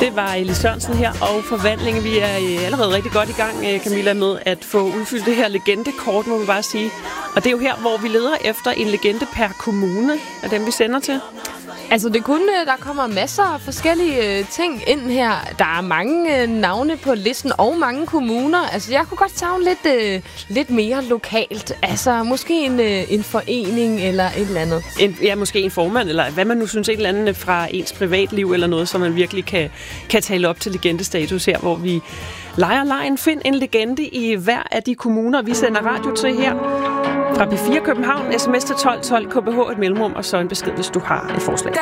Det var Ellie Sørensen her, og forvandlingen. Vi er allerede rigtig godt i gang, Camilla, med at få udfyldt det her legendekort, må vi bare sige. Og det er jo her, hvor vi leder efter en legende per kommune af dem, vi sender til. Altså, det kunne, der kommer masser af forskellige ting ind her. Der er mange navne på listen, og mange kommuner. Altså, jeg kunne godt savne lidt mere lokalt. Altså, måske en forening eller et eller andet. Måske en formand, eller hvad man nu synes, et eller andet fra ens privatliv, eller noget, som man virkelig kan tale op til legendestatus her, hvor vi leger lejen. Find en legende i hver af de kommuner, vi sender radio til her. Fra P4 København, sms til 1212 KBH, et mellemrum, og så en besked, hvis du har et forslag.